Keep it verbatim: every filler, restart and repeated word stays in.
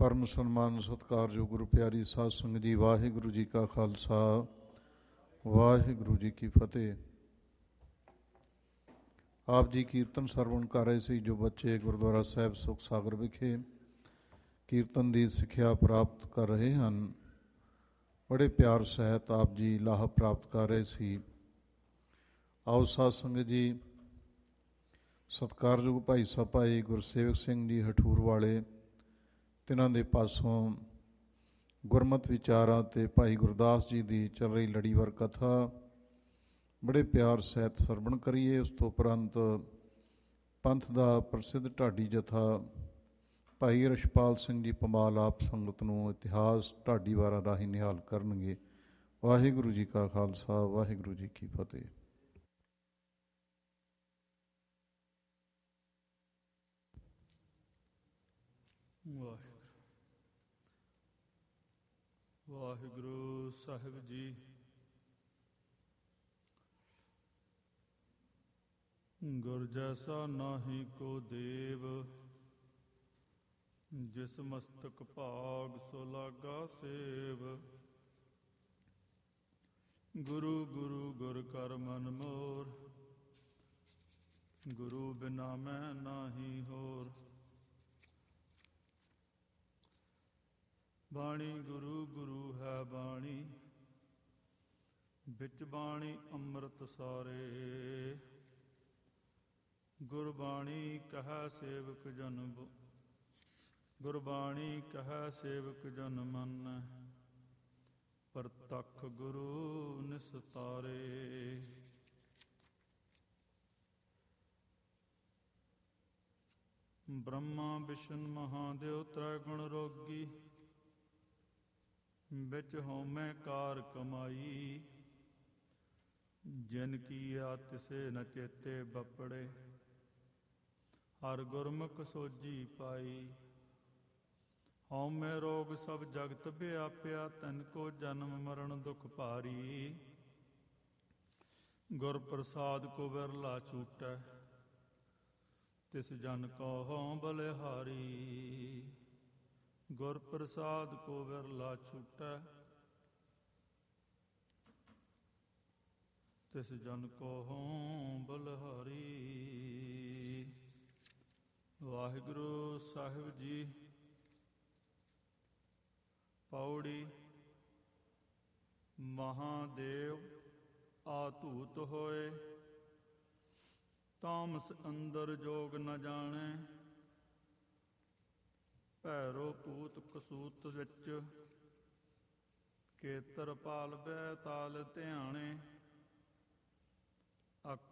परम सन्मान सत्कारयोग गुरु प्यारी साध संगत जी, वाहिगुरु जी का खालसा वाहिगुरु जी की फतेह। आप जी कीर्तन सरवण कर रहे सी जो बच्चे गुरुद्वारा साहिब सुख सागर विखे कीर्तन की सिक्ख्या प्राप्त कर रहे हैं, बड़े प्यार सहित आप जी लाह प्राप्त कर रहे सी। आओ साध संगत जी, सत्कारयोग भाई साहब भाई गुरसेवक सिंह जी हठूर वाले, तिन्हां दे पासों गुरमत विचारां ते भाई गुरदास जी की चल रही लड़ीवार कथा बड़े प्यार सहित सरवण करिए। उस तो उपरंत पंथ का प्रसिद्ध ढाडी जथा भाई रशपाल सिंह जी पमाल आप संगत नूं इतिहास ढाडी वारा राही निहाल करनगे। वाहिगुरु जी का खालसा वाहिगुरु जी की फतेह। वाहिगुरु वाहिगुरु साहिब जी, गुर जैसा नाहि को देव, जिस मस्तक भाग सो लागा सेव। गुरु गुरु गुर कर मन मोर, गुरु बिना मैं नाही होर। बाणी गुरु गुरु है बाणी, बिच बाणी अमृत सारे। गुरबाणी कह सेवक जन, गुरबाणी कह सेवक जन मन, परतख गुरु निस्तारे। ब्रह्मा विष्णु महादेव त्रै गुण रोगी, बिच होमै कार कमाई। जिन कीया तिसे न चेते बपड़े, हर गुरमुख सोजी पाई। हौमै रोग सब जगत व्याप्या, तिनको जन्म मरण दुख भारी। गुर प्रसाद को बिरला छूटै, तिस जन को हों बलिहारी। गुर प्रसाद को बिरला छूटै, तिस जन को हों बलिहारी। वाहिगुरु साहिब जी। पौड़ी। महादेव आधूत होए, तामस अंदर जोग न जाने। भैरो पूत कसूत विच, केतर पाल बैताल ध्याने।